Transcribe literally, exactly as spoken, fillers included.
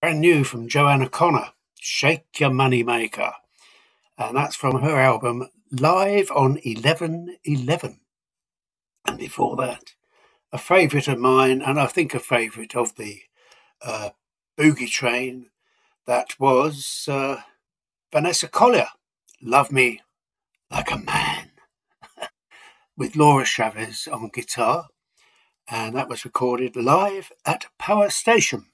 Brand new from Joanna Connor, Shake Your Money Maker. And that's from her album Live on eleven eleven. And before that, a favourite of mine, and I think a favourite of the uh, Boogie Train, that was uh, Vanessa Collier, Love Me Like a Man, with Laura Chavez on guitar. And that was recorded live at Power Station.